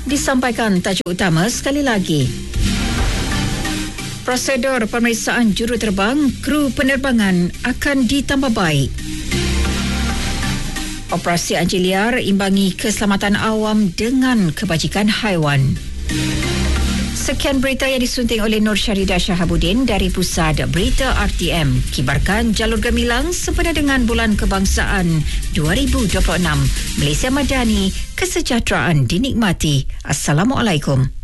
Disampaikan tajuk utama sekali lagi. Prosedur pemeriksaan juruterbang kru penerbangan akan ditambah baik. Operasi anjing liar imbangi keselamatan awam dengan kebajikan haiwan. Sekian berita yang disunting oleh Nur Syaridah Shahabuddin dari Pusat Berita RTM. Kibarkan jalur gemilang sempena dengan Bulan Kebangsaan 2026. Malaysia Madani, kesejahteraan dinikmati. Assalamualaikum.